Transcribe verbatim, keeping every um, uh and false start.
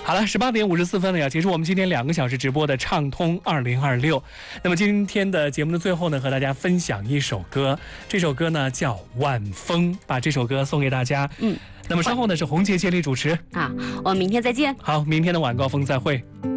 好了，十八点五十四分了，要结束我们今天两个小时直播的畅通二零二六。那么今天的节目的最后呢，和大家分享一首歌，这首歌呢叫《晚风》，把这首歌送给大家。 嗯， 那么稍后呢是红杰接力主持啊，我们明天再见。 好，明天的晚高峰再会。